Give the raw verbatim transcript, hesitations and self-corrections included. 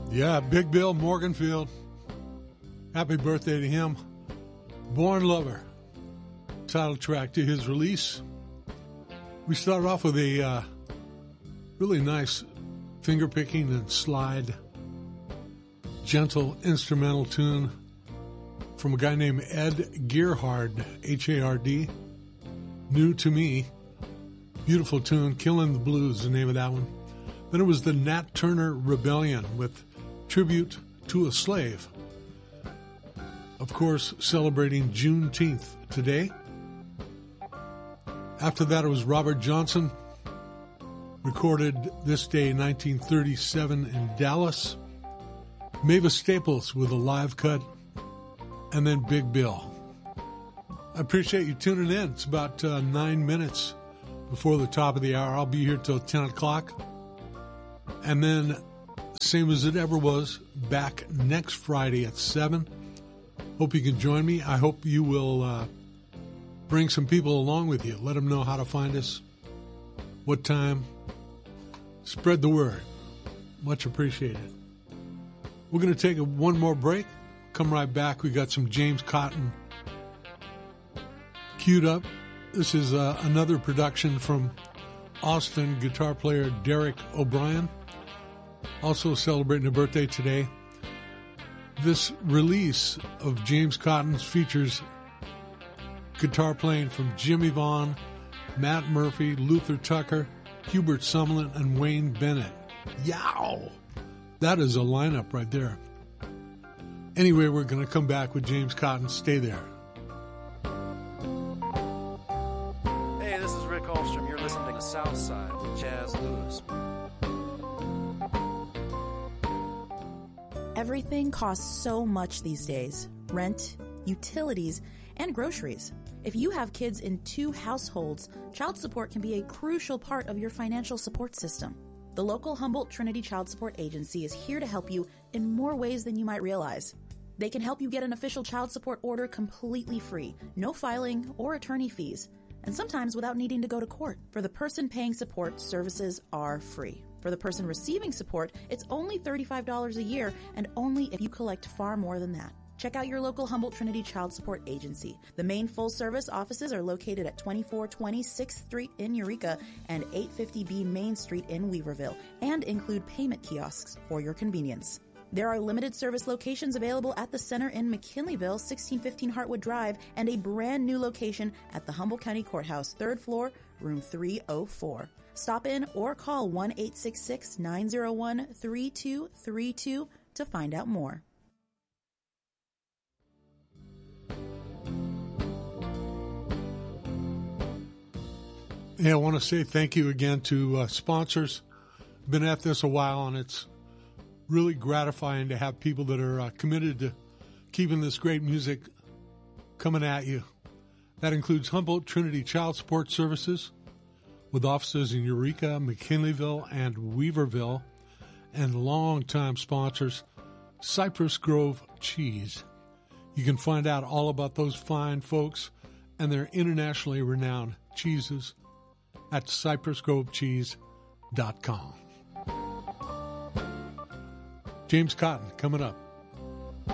Yeah, Big Bill Morganfield. Happy birthday to him. Born Lover, title track to his release. We started off with a uh, really nice finger picking and slide, gentle instrumental tune from a guy named Ed Gerhard, H A R D. New to Me. Beautiful tune, Killing the Blues, the name of that one. Then it was the Nat Turner Rebellion with Tribute to a Slave. Of course, celebrating Juneteenth today. After that, it was Robert Johnson, recorded this day, nineteen thirty-seven in Dallas. Mavis Staples with a live cut, and then Big Bill. I appreciate you tuning in. It's about uh, nine minutes before the top of the hour. I'll be here till ten o'clock. And then, same as it ever was, back next Friday at seven. Hope you can join me. I hope you will uh, bring some people along with you. Let them know how to find us, what time. Spread the word. Much appreciated. We're going to take a, one more break. Come right back. We got some James Cotton queued up. This is uh, another production from Austin guitar player Derek O'Brien, also celebrating a birthday today. This release of James Cotton's features guitar playing from Jimmy Vaughn, Matt Murphy, Luther Tucker, Hubert Sumlin, and Wayne Bennett. Yow! That is a lineup right there. Anyway, we're going to come back with James Cotton. Stay there. Hey, this is Rick Holstrom. You're listening to the South Side with Jazz Lewis. Everything costs so much these days. Rent, utilities, and groceries. If you have kids in two households, child support can be a crucial part of your financial support system. The local Humboldt Trinity Child Support Agency is here to help you in more ways than you might realize. They can help you get an official child support order completely free, no filing or attorney fees, and sometimes without needing to go to court. For the person paying support, services are free. For the person receiving support, it's only thirty-five dollars a year and only if you collect far more than that. Check out your local Humboldt Trinity Child Support Agency. The main full-service offices are located at twenty-four twenty sixth Street in Eureka and eight fifty B Main Street in Weaverville and include payment kiosks for your convenience. There are limited service locations available at the center in McKinleyville, sixteen fifteen Hartwood Drive, and a brand new location at the Humboldt County Courthouse, third floor, room three oh four. Stop in or call one eight six six, nine oh one, three two three two to find out more. Yeah, I want to say thank you again to uh, sponsors. Been at this a while, and it's really gratifying to have people that are uh, committed to keeping this great music coming at you. That includes Humboldt Trinity Child Support Services, with offices in Eureka, McKinleyville, and Weaverville, and longtime sponsors, Cypress Grove Cheese. You can find out all about those fine folks and their internationally renowned cheeses at cypress grove cheese dot com. James Cotton coming up.